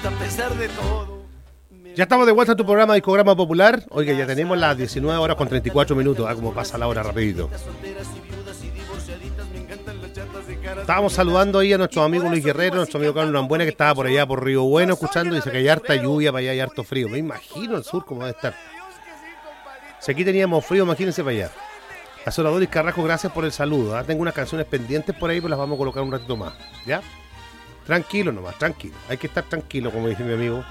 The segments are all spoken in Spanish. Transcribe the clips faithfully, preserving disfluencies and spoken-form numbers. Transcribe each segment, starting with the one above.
a pesar de todo. Ya estamos de vuelta a tu programa Discograma Popular. Oiga, ya tenemos las diecinueve horas con treinta y cuatro minutos. Ah, como pasa la hora rapidito. Estábamos saludando ahí a nuestro amigo Luis Guerrero, nuestro amigo Carlos Lambuena, que estaba por allá por Río Bueno escuchando. Dice que hay harta lluvia para allá, hay harto frío. Me imagino el sur cómo va a estar. Si aquí teníamos frío, imagínense para allá. A Soradoris Carrasco, gracias por el saludo. ¿eh? Tengo unas canciones pendientes por ahí, pero las vamos a colocar un ratito más. ¿Ya? Tranquilo nomás, tranquilo. Hay que estar tranquilo, como dice mi amigo.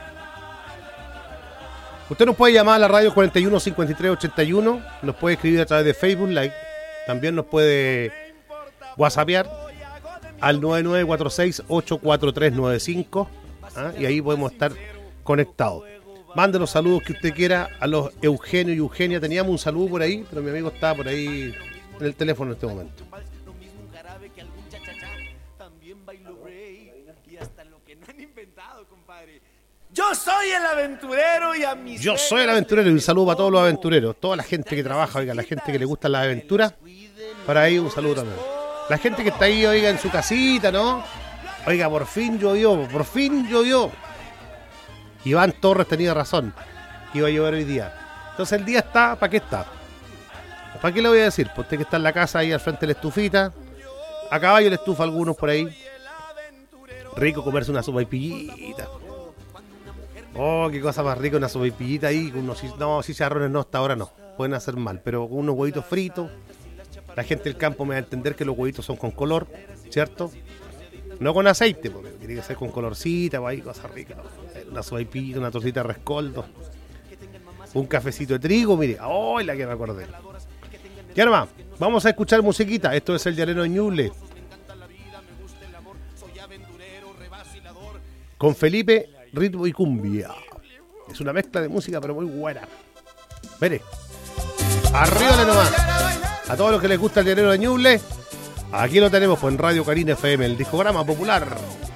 Usted nos puede llamar a la radio cuarenta y uno cincuenta y tres ochenta y uno. Nos puede escribir a través de Facebook Live. También nos puede whatsappear al nueve nueve cuatro seis ocho cuatro tres nueve cinco. ¿ah? Y ahí podemos estar conectados. Mande los saludos que usted quiera a los Eugenio y Eugenia. Teníamos un saludo por ahí, pero mi amigo está por ahí en el teléfono en este momento. Yo soy el aventurero y a mis Yo soy el aventurero y un saludo para todos los aventureros. Toda la gente que trabaja, oiga, la gente que le gustan las aventuras. Para ahí un saludo también. La gente que está ahí, oiga, en su casita, ¿no? Oiga, por fin llovió, por fin llovió. Iván Torres tenía razón, que iba a llover hoy día. Entonces el día está, ¿para qué está? ¿Para qué le voy a decir? Pues usted que está en la casa ahí al frente de la estufita. A caballo le estufa algunos por ahí. Rico comerse una sopaipillita. Oh, qué cosa más rica, una sopaipillita ahí. Unos, no, chicharrones no, hasta ahora no. Pueden hacer mal, pero con unos huevitos fritos. La gente del campo me va a entender que los huevitos son con color, ¿cierto? No con aceite, porque tiene que ser con colorcita, o ahí cosas ricas. Una sopaipillita, una tortita de rescoldo. Un cafecito de trigo, mire. ¡Oh, la que me acordé! Ya nomás, vamos a escuchar musiquita. Esto es el Llanero de Ñuble. Con Felipe, ritmo y cumbia. Es una mezcla de música, pero muy buena. Mire. Arriba de nomás. A todos los que les gusta el Llanero de Ñuble, aquí lo tenemos pues, en Radio Carina F M, el Discograma Popular.